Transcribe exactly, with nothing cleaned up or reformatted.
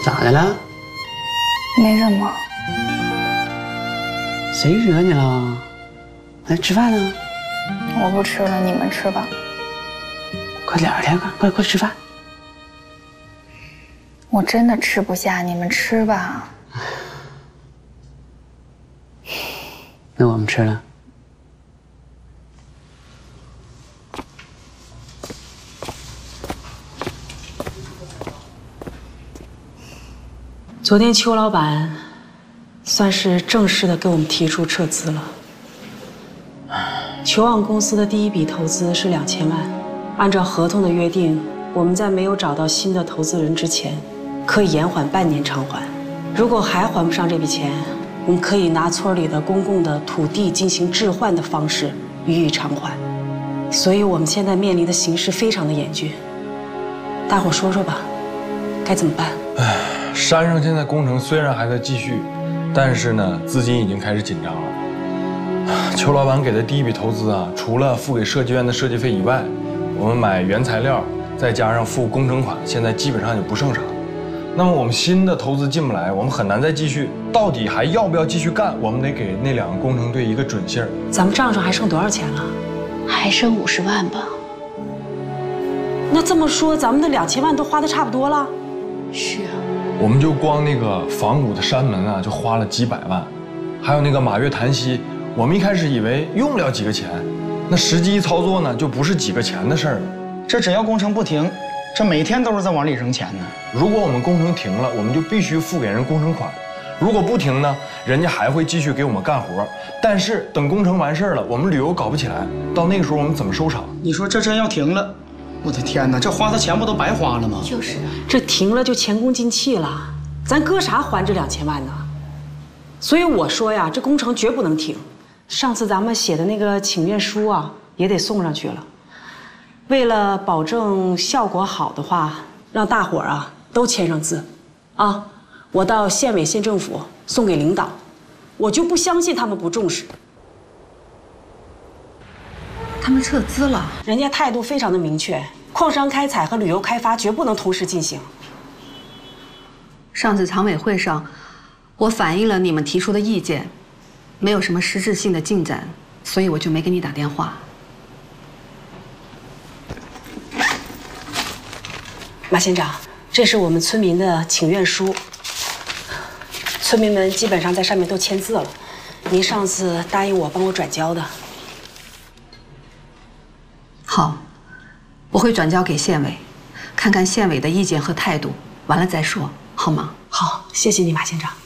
咋的了？ 没怎么。 谁惹你了？来吃饭呢？ 我不吃了，你们吃吧。 快点的，快快快吃饭。 我真的吃不下，你们吃吧。 那我们吃了。 昨天邱老板算是正式的给我们提出撤资了。球网公司的第一笔投资是两千万，按照合同的约定，我们在没有找到新的投资人之前，可以延缓半年偿还。如果还还不上这笔钱，我们可以拿村里的公共的土地进行置换的方式予以偿还。所以我们现在面临的形势非常的严峻，大伙说说吧，该怎么办？ 唉，山上现在工程虽然还在继续，但是呢，资金已经开始紧张了。邱老板给的第一笔投资啊，除了付给设计院的设计费以外，我们买原材料，再加上付工程款，现在基本上也不剩啥。那么我们新的投资进不来，我们很难再继续。到底还要不要继续干？我们得给那两个工程队一个准信儿。 咱们账上还剩多少钱了？ 还剩五十万吧。 那这么说，咱们的两千万都花的差不多了。 是啊， 我们就光那个仿古的山门啊，就花了几百万，还有那个马月檀溪，我们一开始以为用不了几个钱，那实际一操作呢，就不是几个钱的事儿了。 这只要工程不停，这每天都是在往里扔钱呢。 如果我们工程停了，我们就必须付给人工程款；如果不停呢，人家还会继续给我们干活。但是等工程完事儿了，我们旅游搞不起来，到那个时候我们怎么收场？ 你说这真要停了，我的天哪，这花的钱不都白花了吗？ 就是， 这停了就前功尽弃了，咱搁啥还这两千万呢？所以我说呀，这工程绝不能停。上次咱们写的那个请愿书啊，也得送上去了。为了保证效果好的话，让大伙儿啊都签上字，啊，我到县委县政府送给领导，我就不相信他们不重视。 他们撤资了， 人家态度非常的明确，矿山开采和旅游开发绝不能同时进行。 上次常委会上，我反映了你们提出的意见，没有什么实质性的进展，所以我就没给你打电话。 马县长，这是我们村民的请愿书，村民们基本上在上面都签字了。您上次答应我帮我转交的。 好，我会转交给县委，看看县委的意见和态度，完了再说，好吗？ 好，谢谢你，马县长。